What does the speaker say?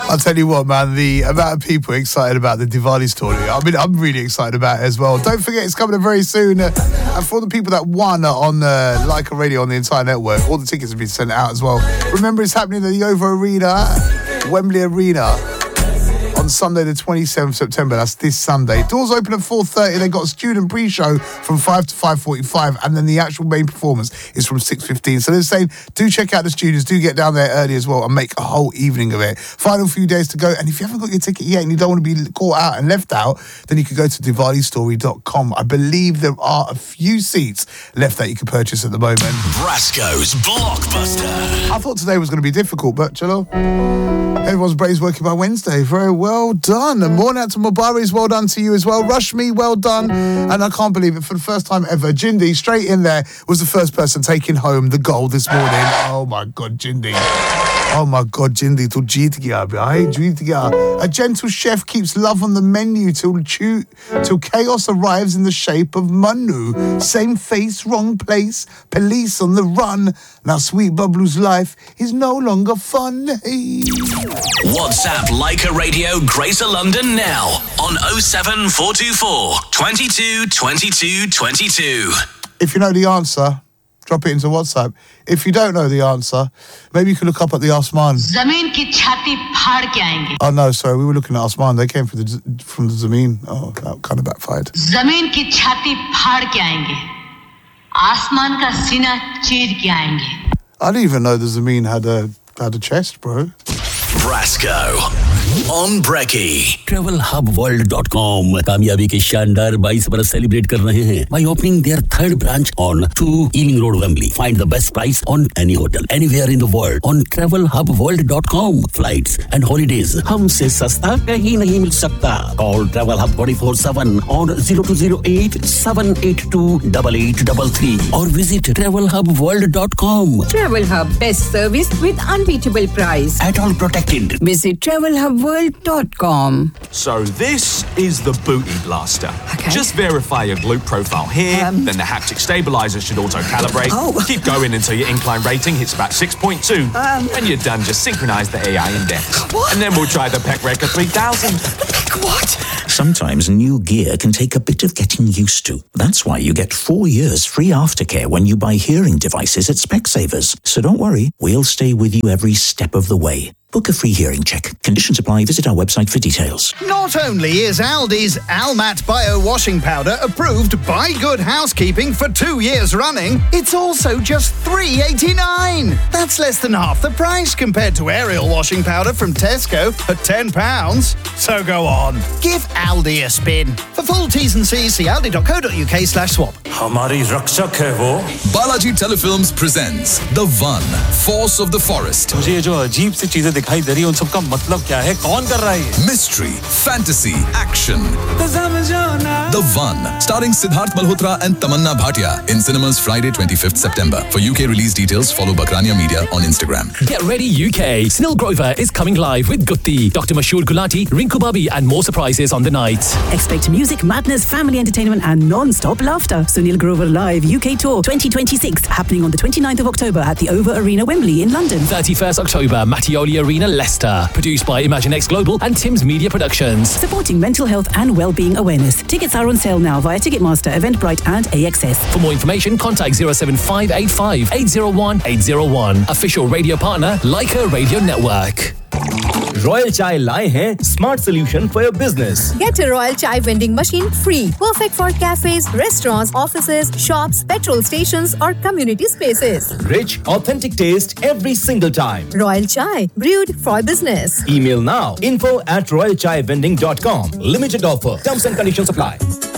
I'll tell you what, man, the amount of people excited about the Diwali story, I mean, I'm really excited about it as well. Don't forget, it's coming up very soon. And for the people that won on Leica Radio on the entire network, all the tickets have been sent out as well. Remember, it's happening at the OVO Arena, Wembley Arena, on Sunday the 27th September. That's this Sunday. Doors open at 4:30. They've got a student pre-show from 5 to 5:45, and then the actual main performance is from 6:15. So they're saying, do check out the studios, do get down there early as well and make a whole evening of it. Final few days to go, and if you haven't got your ticket yet and you don't want to be caught out and left out, then you can go to DiwaliStory.com. I believe there are a few seats left that you can purchase at the moment. Brasco's Blockbuster. I thought today was going to be difficult, but Chilo, everyone's brain's working by Wednesday. Very well done. And more out to Mubaris, well done to you as well. Rushmi, well done. And I can't believe it, for the first time ever, Jindy, straight in there, was the first person taking home the gold this morning. Oh my God, Jindy. Oh my God, Jindy, to jeet gaya, bhai, jeet gaya. A gentle chef keeps love on the menu till chaos arrives in the shape of Manu. Same face, wrong place, police on the run. Now Sweet Bubblu's life is no longer fun. Hey. WhatsApp Leica Radio Greater London now on 07424 22 22 22. If you know the answer, drop it into WhatsApp. If you don't know the answer, maybe you can look up at the Asman. Oh no, sorry, we were looking at Asman. They came from the Zameen. Oh, that kind of backfired. Zameen ki chhati phad ke aayenge. Asman ka sina cheer ke aayenge. I didn't even know the Zameen had a chest, bro. Brasco on Brekkie. TravelHubWorld.com कामयाबी के शानदार 22 बरस celebrate कर रहे हैं by opening their third branch on 2 Ealing Road, Wembley. Find the best price on any hotel anywhere in the world on TravelHubWorld.com. Flights and holidays हमसे सस्ता कहीं नहीं मिल सकता. Call TravelHub 24/7 on 0208 782 8833 or visit TravelHubWorld.com. TravelHub, best service with unbeatable price. At all protected. Visit TravelHubWorld.com. So this is the Booty Blaster. Okay. Just verify your glute profile here, then the haptic stabilizer should auto-calibrate. Keep going until your incline rating hits about 6.2. When you're done, just synchronize the AI index. What? And then we'll try the PEC 3000. What? Sometimes new gear can take a bit of getting used to. That's why you get 4 years free aftercare when you buy hearing devices at Specsavers. So don't worry, we'll stay with you every step of the way. Book a free hearing check. Conditions apply. Visit our website for details. Not only is Aldi's Almat Bio Washing Powder approved by Good Housekeeping for 2 years running, it's also just $3.89. That's less than half the price compared to Ariel Washing Powder from Tesco at £10. So go on, give Aldi a spin. For full T's and C's, see aldi.co.uk/swap. हमारी रक्षक है वो. Balaji Telefilms presents The One, Force of the Forest. मुझे ये जो अजीब सी चीजें दिखाई दे रही है उन सबका मतलब क्या है? कौन कर रहा है ये? Mystery, fantasy, action. The One, starring Siddharth Malhotra and Tamanna Bhatia, in cinemas Friday 25th September. For UK release details, follow Bakrania Media on Instagram. Get ready UK. Snil Grover is coming live with Gutti, Dr. Mashoor Gulati, Rinku Babi and more surprises on the night. Expect music, madness, family entertainment and non-stop laughter. Sunil Grover Live UK Tour 2026 happening on the 29th of October at the OVO Arena, Wembley in London. 31st October, Mattioli Arena, Leicester. Produced by ImagineX Global and Tim's Media Productions. Supporting mental health and well-being awareness. Tickets are on sale now via Ticketmaster, Eventbrite and AXS. For more information, contact 07585 801 801. Official radio partner, Leica Radio Network. Royal Chai लाए हैं smart solution for your business. Get a Royal Chai vending machine free. Perfect for cafes, restaurants, offices, shops, petrol stations or community spaces. Rich, authentic taste every single time. Royal Chai, brewed for business. Email now info@royalchaivending.com. Limited offer. Terms and conditions apply.